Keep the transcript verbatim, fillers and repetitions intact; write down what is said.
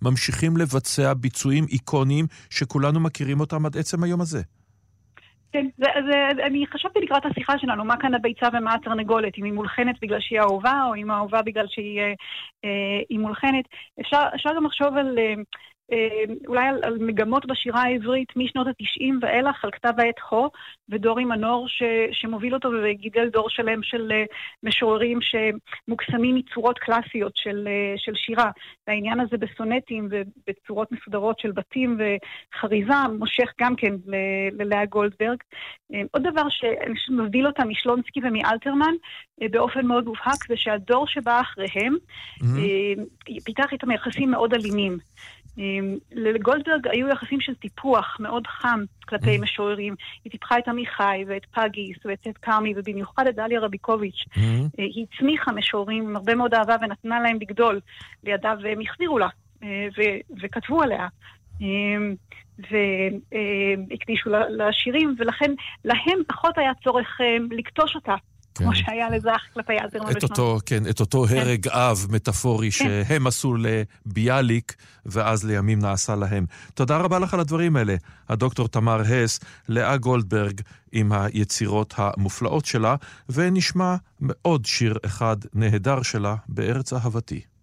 ממשיכים לבצע ביצועים איקוניים שכולנו מכירים אותם עד עצם היום הזה. כן, זה, זה, אני חשבתי לקראת השיחה שלנו, מה כאן הביצה ומה התרנגולת, אם היא מולחנת בגלל שהיא אהובה, או אם האהובה בגלל שהיא אה, היא מולחנת. אפשר, אפשר גם לחשוב על... אה, אולי על, על מגמות בשירה העברית משנות ה-תשעים ואילך, על כתב העת הו ודורי מנור ש, שמוביל אותו וגידל דור שלם של uh, משוררים שמוקסמים מצורות קלאסיות של, uh, של שירה. והעניין הזה בסונטים ובצורות מסודרות של בתים וחריזה מושך גם כן ללאה גולדברג. Uh, עוד דבר שמבדיל אותה משלונסקי ומאלתרמן uh, באופן מאוד מובהק זה שהדור שבא אחריהם mm-hmm. uh, פיתח איתם יחסים מאוד אלימים. לגולדברג היו יחסים של טיפוח מאוד חם כלפי משוררים. היא טיפחה את עמיחי ואת פגיס ואת את קרמי ובמיוחד את דליה רביקוביץ'. היא הצמיחה משוררים עם הרבה מאוד אהבה ונתנה להם לגדול לידיו והם החזירו לה וכתבו עליה והקדישו לשירים, ולכן להם פחות היה צורך לקטוש אותה כמו שהיה לזך כלפי עזרמן ושלום. כן, את אותו הרג אב מטאפורי שהם עשו לביאליק, ואז לימים נעשה להם. תודה רבה לך על הדברים האלה. הדוקטור תמר הס, לאה גולדברג עם היצירות המופלאות שלה, ונשמע עוד שיר אחד נהדר שלה בארץ אהבתי.